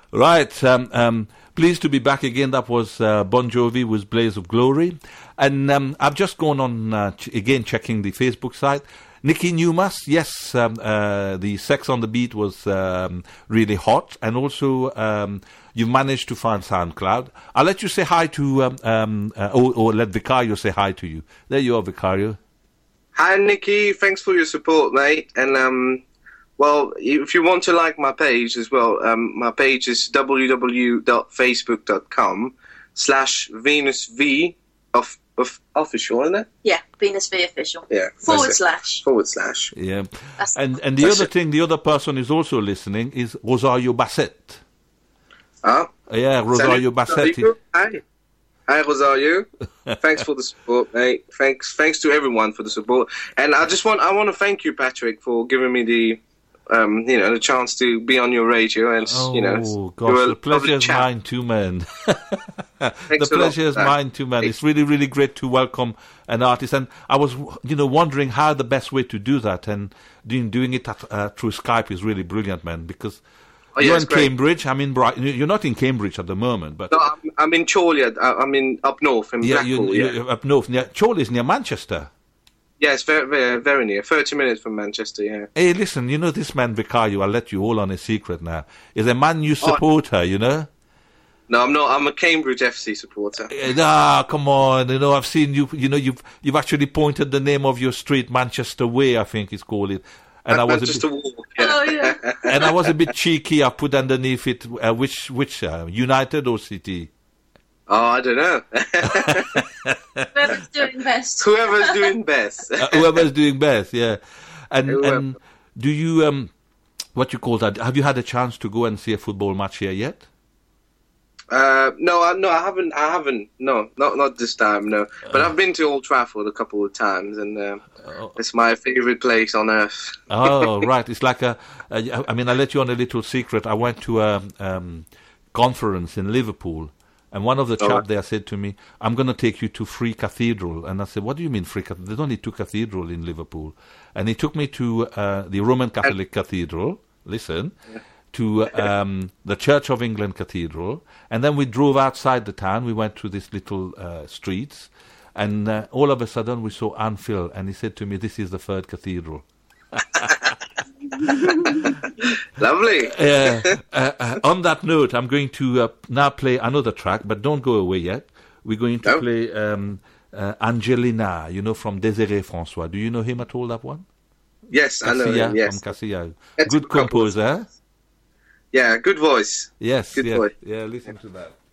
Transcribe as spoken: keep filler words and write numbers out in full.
Right. Um, um, pleased to be back again. That was uh, Bon Jovi with Blaze of Glory. And um, I've just gone on, uh, ch- again, checking the Facebook site. Nikki Newmas, yes, um, uh, the Sex on the Beat was um, really hot. And also, um, you've managed to find SoundCloud. I'll let you say hi to, um, um, uh, or, or let Vicario say hi to you. There you are, Vicario. Hi, Nikki. Thanks for your support, mate. And, um, well, if you want to like my page as well, um, my page is www.facebook.com slash Venus V of, of official, isn't it? Yeah, Venus V official. Yeah. Forward slash. Forward slash. Yeah. That's And and the That's other it. thing, the other person is also listening is Rosario Basset. Ah. Yeah, Rosario Salut, Basset. Rosario. Hi. Hi, Rosario. Thanks for the support, mate. Thanks, thanks to everyone for the support. And I just want, I want to thank you, Patrick, for giving me the, um, you know, the chance to be on your radio and, Oh, you know, gosh, do a the pleasure lovely is chat. mine too, man. the Thanks a lot pleasure for is that. mine too, man. It's really, really great to welcome an artist. And I was, you know, wondering how the best way to do that. And doing, doing it at, uh, through Skype is really brilliant, man, because Oh, yeah, you're it's in great. Cambridge. I'm in Brighton. You're not in Cambridge at the moment, but... No, I'm, I'm in Chorley. I- I'm in up north in yeah, Blackpool. you, yeah, you're up north. Near, Chorley is near Manchester. yeah, it's very, very, very near. Thirty minutes from Manchester. Yeah. Hey, listen, you know this man Vicario, I'll let you all on a secret now, is a Man U Oh. supporter, you know? No, I'm not. I'm a Cambridge F C supporter. Eh, Ah, come on, you know, I've seen you, you know, you've you've actually pointed the name of your street, Manchester Way, I think it's called it. And I was a Manchester bit, Walk. Yeah. Oh, yeah. and I was a bit cheeky, I put underneath it, uh, which, which, uh, United or City? Oh, I don't know. Whoever's doing best. Whoever's doing best. Uh, whoever's doing best, yeah. And, Whoever. and do you, um, what you call that, have you had a chance to go and see a football match here yet? Uh, no, I, no, I haven't. I haven't. No, not not this time. No, but I've been to Old Trafford a couple of times, and uh, Oh. it's my favorite place on earth. Oh, right. It's like a, a, I mean, I'll let you on a little secret. I went to a um, conference in Liverpool, and one of the Oh, chap right. there said to me, I'm going to take you to Free Cathedral. And I said, what do you mean Free Cathedral? There's only two cathedrals in Liverpool. And he took me to uh, the Roman Catholic Cathedral, listen, to um, the Church of England Cathedral, and then we drove outside the town. We went through these little uh, streets, and uh, all of a sudden we saw Anfield, and he said to me, this is the third cathedral. Lovely. uh, uh, uh, on that note, I'm going to uh, now play another track, but don't go away yet. We're going to No. play um, uh, Angelina, you know, from Désiré François. Do you know him at all, that one? Yes, I know. Casilla, him, Yes. from Casilla. That's Good a couple of composer. Yeah, good voice. Yes, Good yes. boy. Yeah, listen to that.